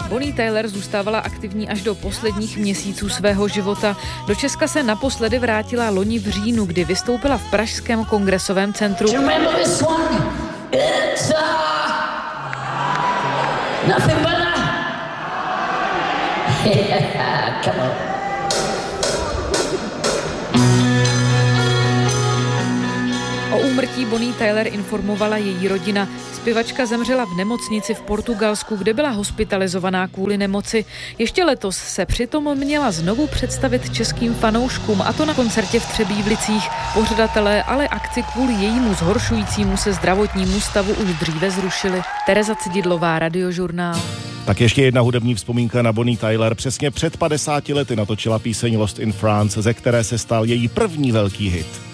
Bonnie Tyler zůstávala aktivní až do posledních měsíců svého života. Do Česka se naposledy vrátila loni v říjnu, kdy vystoupila v pražském kongresovém centru. O úmrtí Bonnie Tyler informovala její rodina. Zpěvačka zemřela v nemocnici v Portugalsku, kde byla hospitalizovaná kvůli nemoci. Ještě letos se přitom měla znovu představit českým fanouškům, a to na koncertě v Třebíšlicích. Pořadatelé ale akci kvůli jejímu zhoršujícímu se zdravotnímu stavu už dříve zrušili. Tereza Cididlová, Radiožurnál. Tak ještě jedna hudební vzpomínka na Bonnie Tyler. Přesně před 50 lety natočila píseň Lost in France, ze které se stal její první velký hit.